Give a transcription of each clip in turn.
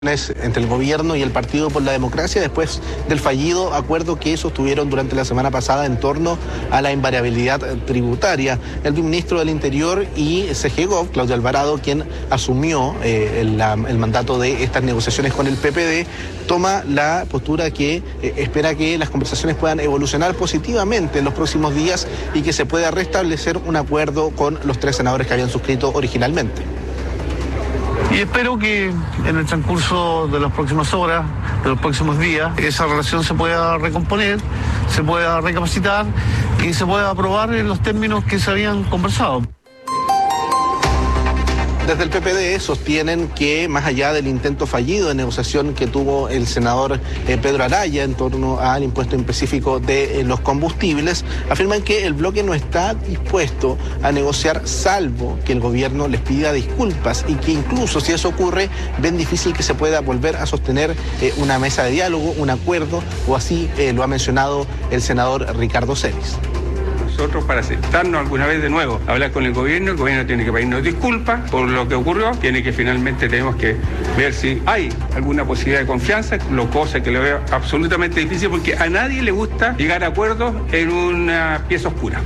Entre el gobierno y el Partido por la Democracia después del fallido acuerdo que sostuvieron durante la semana pasada en torno a la invariabilidad tributaria. El ministro del Interior y CGGov, Claudio Alvarado, quien asumió el mandato de estas negociaciones con el PPD, toma la postura que espera que las conversaciones puedan evolucionar positivamente en los próximos días y que se pueda restablecer un acuerdo con los 3 senadores que habían suscrito originalmente. Y espero que en el transcurso de las próximas horas, de los próximos días, esa relación se pueda recomponer, se pueda recapacitar y se pueda aprobar en los términos que se habían conversado. Desde el PPD sostienen que más allá del intento fallido de negociación que tuvo el senador Pedro Araya en torno al impuesto específico de los combustibles, afirman que el bloque no está dispuesto a negociar salvo que el gobierno les pida disculpas y que incluso si eso ocurre ven difícil que se pueda volver a sostener una mesa de diálogo, un acuerdo, o así lo ha mencionado el senador Ricardo Celis. Nosotros, para sentarnos alguna vez de nuevo a hablar con el gobierno tiene que pedirnos disculpas por lo que ocurrió, tenemos que ver si hay alguna posibilidad de confianza, cosa que lo veo absolutamente difícil porque a nadie le gusta llegar a acuerdos en una pieza oscura.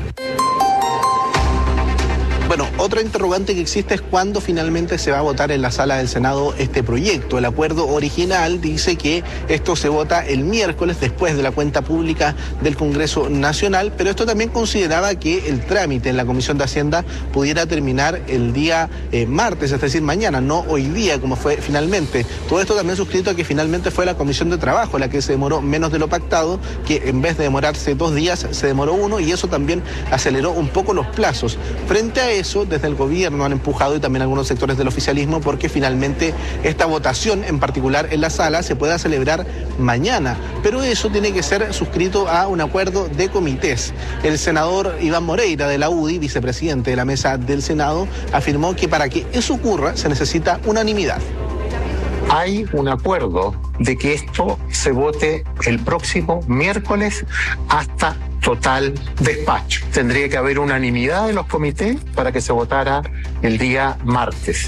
Bueno, otra interrogante que existe es cuándo finalmente se va a votar en la sala del Senado este proyecto. El acuerdo original dice que esto se vota el miércoles después de la cuenta pública del Congreso Nacional, pero esto también consideraba que el trámite en la Comisión de Hacienda pudiera terminar el día martes, es decir, mañana, no hoy día como fue finalmente. Todo esto también suscrito a que finalmente fue la Comisión de Trabajo la que se demoró menos de lo pactado, que en vez de demorarse 2 días se demoró 1 y eso también aceleró un poco los plazos. Frente a eso, desde el gobierno han empujado y también algunos sectores del oficialismo porque finalmente esta votación, en particular en la sala, se pueda celebrar mañana, pero eso tiene que ser suscrito a un acuerdo de comités. El senador Iván Moreira de la UDI, vicepresidente de la mesa del Senado, afirmó que para que eso ocurra se necesita unanimidad. Hay un acuerdo de que esto se vote el próximo miércoles hasta total despacho. Tendría que haber unanimidad de los comités para que se votara el día martes.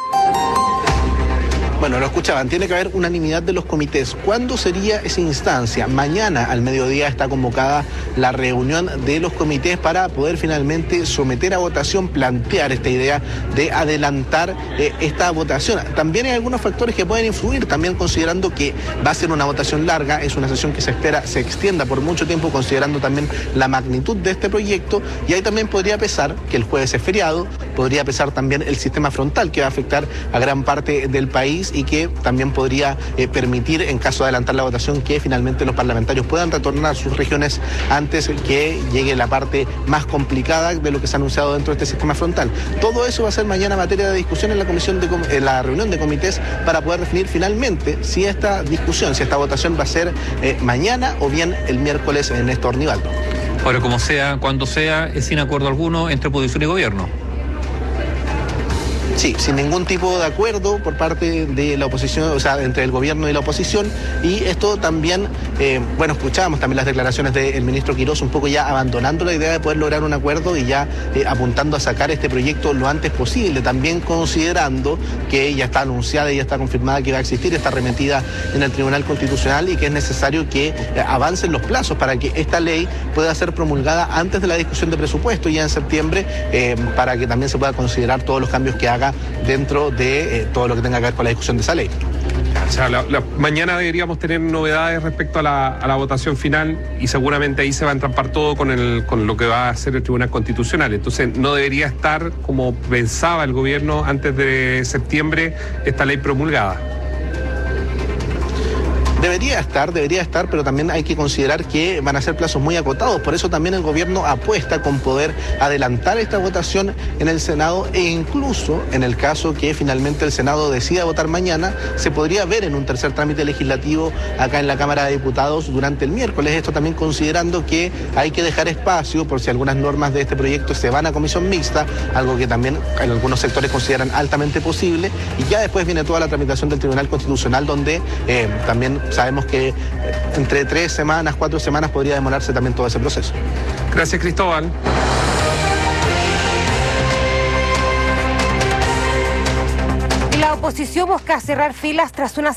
Bueno, lo escuchaban, tiene que haber unanimidad de los comités. ¿Cuándo sería esa instancia? Mañana al mediodía está convocada la reunión de los comités para poder finalmente someter a votación, plantear esta idea de adelantar esta votación. También hay algunos factores que pueden influir, también considerando que va a ser una votación larga, es una sesión que se espera se extienda por mucho tiempo, considerando también la magnitud de este proyecto, y ahí también podría pesar que el jueves es feriado, podría pesar también el sistema frontal que va a afectar a gran parte del país y que también podría permitir, en caso de adelantar la votación, que finalmente los parlamentarios puedan retornar a sus regiones antes que llegue la parte más complicada de lo que se ha anunciado dentro de este sistema frontal. Todo eso va a ser mañana materia de discusión en la reunión de comités para poder definir finalmente si esta discusión, si esta votación va a ser mañana o bien el miércoles, Néstor Nivaldo. Pero como sea, cuando sea, es sin acuerdo alguno entre oposición y gobierno. Sí, sin ningún tipo de acuerdo por parte de la oposición, o sea, entre el gobierno y la oposición. Y esto también, escuchábamos también las declaraciones del ministro Quirós, un poco ya abandonando la idea de poder lograr un acuerdo y ya apuntando a sacar este proyecto lo antes posible, también considerando que ya está anunciada y ya está confirmada que va a existir esta arremetida en el Tribunal Constitucional y que es necesario que avancen los plazos para que esta ley pueda ser promulgada antes de la discusión de presupuesto ya en septiembre, para que también se pueda considerar todos los cambios que haga dentro de todo lo que tenga que ver con la discusión de esa ley. O sea, mañana deberíamos tener novedades respecto a la votación final y seguramente ahí se va a entrampar todo con lo que va a hacer el Tribunal Constitucional. Entonces no debería estar, como pensaba el gobierno antes de septiembre, esta ley promulgada. Debería estar, pero también hay que considerar que van a ser plazos muy acotados. Por eso también el gobierno apuesta con poder adelantar esta votación en el Senado e incluso en el caso que finalmente el Senado decida votar mañana, se podría ver en un tercer trámite legislativo acá en la Cámara de Diputados durante el miércoles. Esto también considerando que hay que dejar espacio por si algunas normas de este proyecto se van a comisión mixta, algo que también en algunos sectores consideran altamente posible, y ya después viene toda la tramitación del Tribunal Constitucional donde también sabemos que entre 3 semanas, 4 semanas podría demorarse también todo ese proceso. Gracias, Cristóbal. La oposición busca cerrar filas tras una